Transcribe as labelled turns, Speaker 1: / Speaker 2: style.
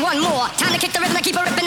Speaker 1: one more. Time to kick the rhythm and keep it ripping.